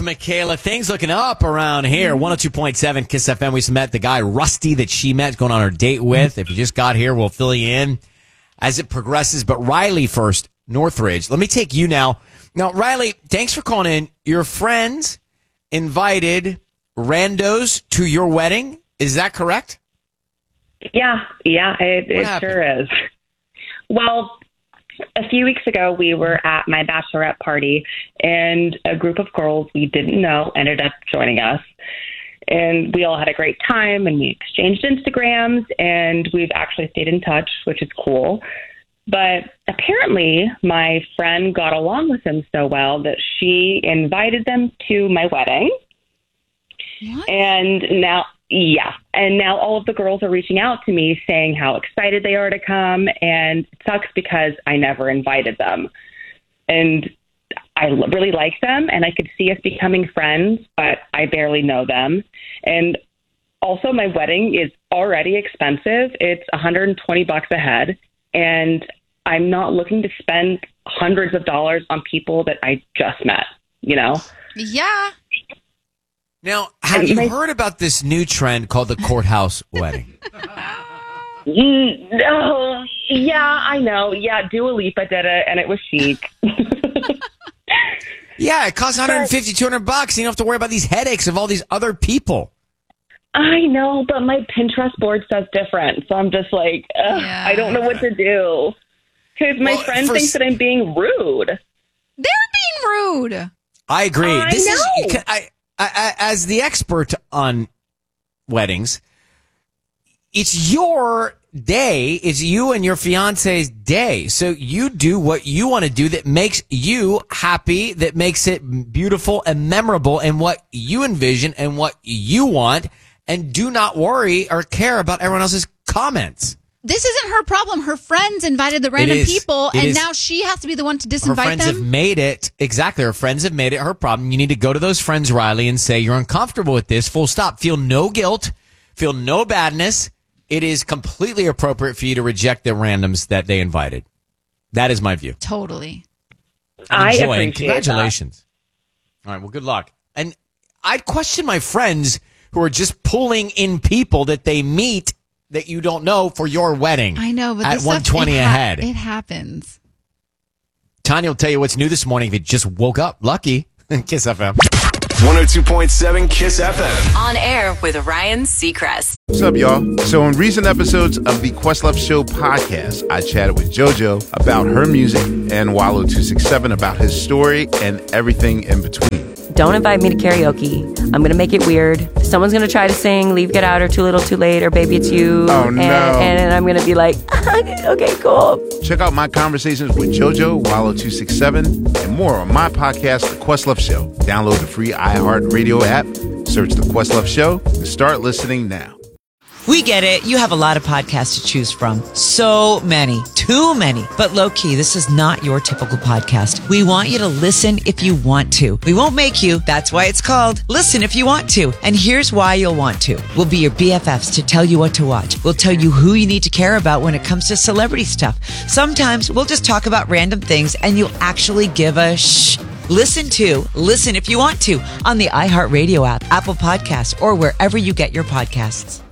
to Michaela. Things looking up around here. 102.7 Kiss FM. We just met the guy, Rusty, that she met going on her date with. If you just got here, we'll fill you in as it progresses. But Riley first, Northridge. Let me take you now. Now, Riley, thanks for calling in. Your friends invited randos to your wedding. Is that correct? Yeah, it sure is. Well, a few weeks ago, we were at my bachelorette party, and a group of girls we didn't know ended up joining us. And we all had a great time, and we exchanged Instagrams, and we've actually stayed in touch, which is cool. But apparently, my friend got along with them so well that she invited them to my wedding. What? And now all of the girls are reaching out to me saying how excited they are to come, and it sucks because I never invited them. And I really like them, and I could see us becoming friends, but I barely know them. And also, my wedding is already expensive. It's $120 a head, and I'm not looking to spend hundreds of dollars on people that I just met, you know? Yeah. Now, have you heard about this new trend called the courthouse wedding? No, yeah, I know. Yeah, Dua Lipa did it, and it was chic. Yeah, it costs $150, $200. And you don't have to worry about these headaches of all these other people. I know, but my Pinterest board says different, so I'm just like, I don't know what to do. Because my friend thinks that I'm being rude. They're being rude. I agree. I know. As the expert on weddings, it's your day. It's you and your fiance's day. So you do what you want to do that makes you happy, that makes it beautiful and memorable, and what you envision and what you want. And do not worry or care about everyone else's comments. This isn't her problem. Her friends invited the random people, and now she has to be the one to disinvite them. Her friends have made it. Exactly. Her friends have made it her problem. You need to go to those friends, Riley, and say you're uncomfortable with this. Full stop. Feel no guilt. Feel no badness. It is completely appropriate for you to reject the randoms that they invited. That is my view. Totally. I Enjoy, appreciate and congratulations. That. All right. Well, good luck. And I'd question my friends who are just pulling in people that they meet that you don't know for your wedding. I know, but at this 120 ahead. It happens. Tanya will tell you what's new this morning if you just woke up. Lucky. Kiss FM. 102.7 Kiss FM. On air with Ryan Seacrest. What's up, y'all? So in recent episodes of the Questlove Show podcast, I chatted with JoJo about her music and Wallow267 about his story and everything in between. Don't invite me to karaoke. I'm going to make it weird. Someone's going to try to sing Leave, Get Out, or Too Little, Too Late, or Baby It's You. Oh, no. And I'm going to be like, okay, cool. Check out my conversations with JoJo, Wallow267, and more on my podcast, The Questlove Show. Download the free iHeartRadio app, search The Questlove Show, and start listening now. We get it. You have a lot of podcasts to choose from. So many. Too many. But low-key, this is not your typical podcast. We want you to listen if you want to. We won't make you. That's why it's called Listen If You Want To. And here's why you'll want to. We'll be your BFFs to tell you what to watch. We'll tell you who you need to care about when it comes to celebrity stuff. Sometimes we'll just talk about random things and you'll actually give a shh. Listen If You Want To on the iHeartRadio app, Apple Podcasts, or wherever you get your podcasts.